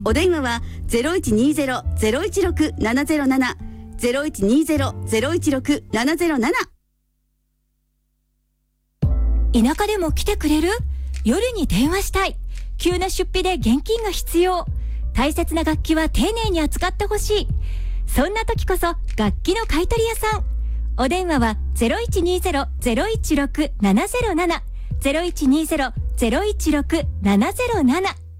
お電話は 0120-016-707 0120-016-707。 田舎でも来てくれる？夜に電話したい。急な出費で現金が必要。大切な楽器は丁寧に扱ってほしい。そんな時こそ楽器の買取屋さん。お電話は 0120-016-707 0120-016-707